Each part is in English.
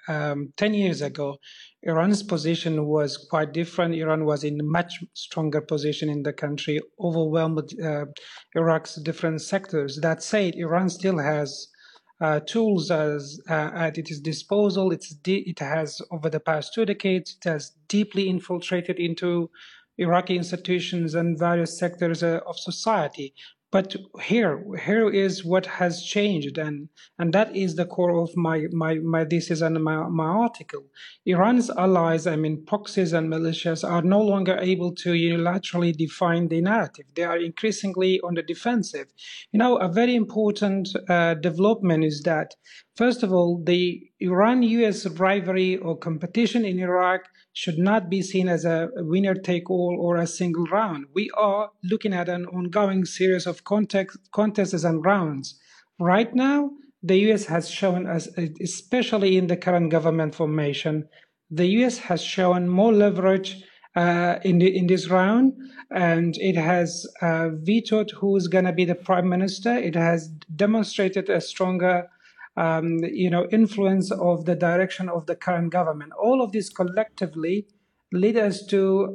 10 years ago, Iran's position was quite different. Iran was in a much stronger position in the country, overwhelmed Iraq's different sectors. That said, Iran still has tools at its disposal. It has, over the past 2 decades, it has deeply infiltrated into Iraqi institutions and various sectors of society. But here is what has changed, and that is the core of my thesis and my article. Iran's allies, proxies and militias, are no longer able to unilaterally define the narrative. They are increasingly on the defensive. A very important development is that, first of all, the Iran-US rivalry or competition in Iraq should not be seen as a winner-take-all or a single round. We are looking at an ongoing series of contests and rounds. Right now, the U.S. has shown us, especially in the current government formation, the U.S. has shown more leverage in this round, and it has vetoed who is going to be the prime minister. It has demonstrated a stronger influence of the direction of the current government. All of this collectively lead us to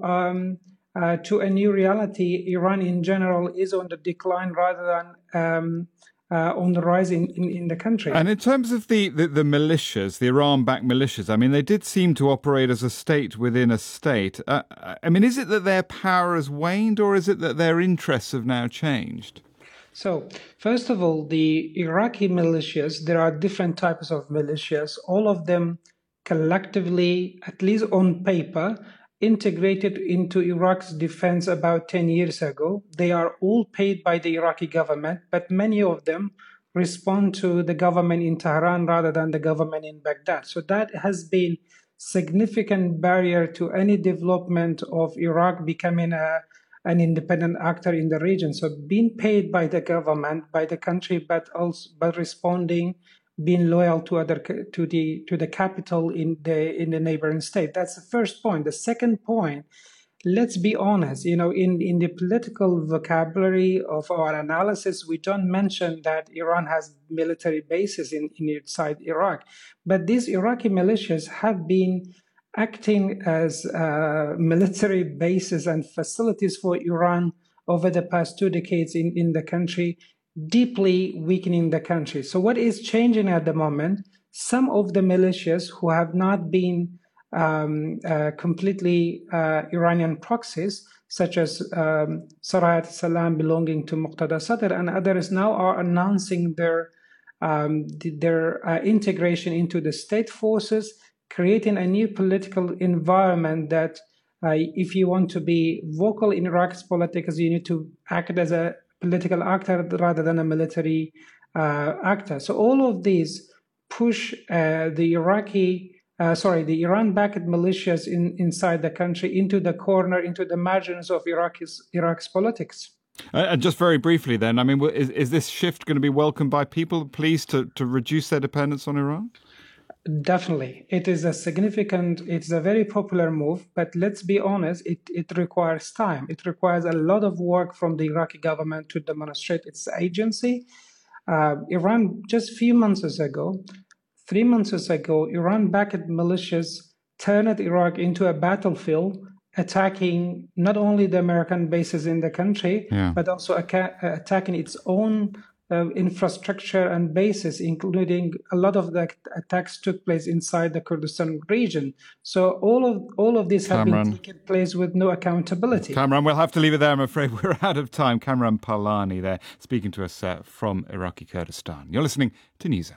a new reality. Iran in general is on the decline rather than on the rise in the country. And in terms of the militias, the Iran-backed militias, they did seem to operate as a state within a state. Is it that their power has waned, or is it that their interests have now changed? So, first of all, the Iraqi militias, there are different types of militias, all of them collectively, at least on paper, integrated into Iraq's defense about 10 years ago. They are all paid by the Iraqi government, but many of them respond to the government in Tehran rather than the government in Baghdad. So that has been significant barrier to any development of Iraq becoming an independent actor in the region. So being paid by the government, by the country, but responding, being loyal to the capital in the neighboring state. That's the first point. The second point, let's be honest, in the political vocabulary of our analysis, we don't mention that Iran has military bases inside Iraq. But these Iraqi militias have been acting as military bases and facilities for Iran over the past 2 decades in the country, deeply weakening the country. So what is changing at the moment? Some of the militias who have not been completely Iranian proxies, such as Sarayat Salam belonging to Muqtada Sadr and others, now are announcing their integration into the state forces, creating a new political environment that if you want to be vocal in Iraq's politics, you need to act as a political actor rather than a military actor. So all of these push the Iran-backed militias inside the country into the corner, into the margins of Iraq's politics. And just very briefly then, is this shift going to be welcomed by people pleased to reduce their dependence on Iran? Definitely. It's a very popular move, but let's be honest, it requires time. It requires a lot of work from the Iraqi government to demonstrate its agency. Iran, just 3 months ago, Iran-backed militias turned Iraq into a battlefield, attacking not only the American bases in the country, but also attacking its own infrastructure and bases, including a lot of the attacks took place inside the Kurdistan region. So all of this have been taken place with no accountability. Kamran, we'll have to leave it there. I'm afraid we're out of time. Kamran Parlani there, speaking to us from Iraqi Kurdistan. You're listening to NewsHour.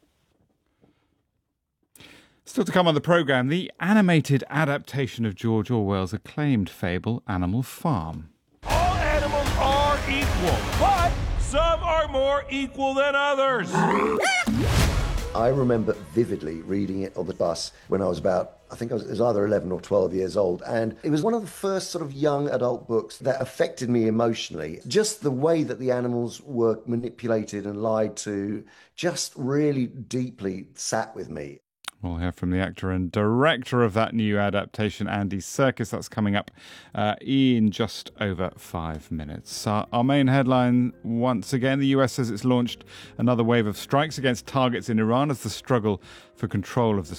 Still to come on the programme, the animated adaptation of George Orwell's acclaimed fable, Animal Farm. All animals are equal, but some are more equal than others. I remember vividly reading it on the bus when I was about, it was either 11 or 12 years old. And it was one of the first sort of young adult books that affected me emotionally. Just the way that the animals were manipulated and lied to just really deeply sat with me. We'll hear from the actor and director of that new adaptation, Andy Serkis. That's coming up in just over 5 minutes. Our main headline, once again, the US says it's launched another wave of strikes against targets in Iran as the struggle for control of the